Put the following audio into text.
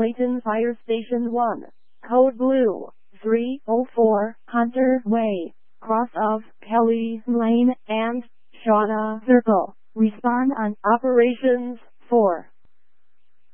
Clayton Fire Station 1, Code Blue, 304 Hunter Way, cross of Kelly Lane and Shauna Circle. Respond on Operations 4.